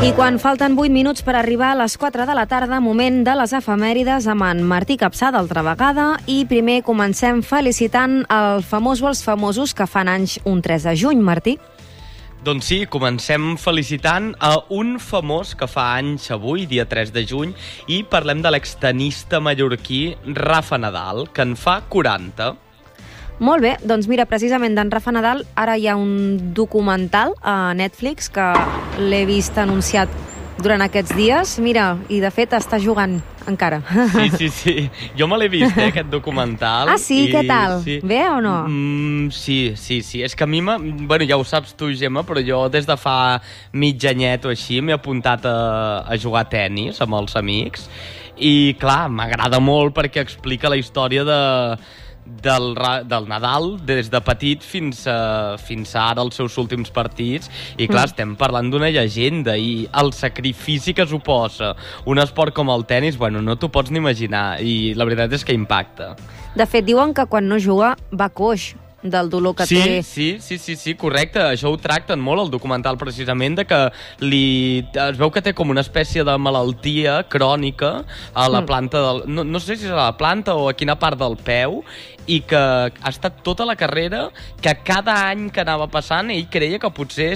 I quan falten 8 minuts per arribar a les 4 de la tarda, moment de les efemèrides amb en Martí Capçada altra vegada, i primer comencem felicitant el famós o els famosos que fan anys un 3 de juny, Martí. Doncs sí, comencem felicitant a un famós que fa anys avui, dia 3 de juny, i parlem de l'extenista mallorquí Rafa Nadal, que en fa 40. Molt bé, doncs mira, precisament d'en Rafa Nadal ara hi ha un documental a Netflix que l'he vist anunciat durant aquests dies. Mira, i de fet està jugant encara. Sí. Jo me l'he vist, aquest documental. Ah, sí? Què tal? Sí. Bé o no? Sí. És que a mi bueno, ja ho saps tu, Gemma, però jo des de fa mig anyet o així m'he apuntat a jugar a tenis amb els amics i, clar, m'agrada molt perquè explica la història del Nadal des de petit fins ara els seus últims partits i clar, estem parlant d'una llegenda i el sacrifici que suposa un esport com el tenis, bueno, no t'ho pots ni imaginar i la veritat és que impacta. De fet, diuen que quan no juga va coix del dolor que té. Sí, correcte. Això ho tracten molt al documental, precisament, de que es veu que té com una espècie de malaltia crònica a la planta no sé si és a la planta o a quina part del peu, i que ha estat tota la carrera que cada any que anava passant ell creia que potser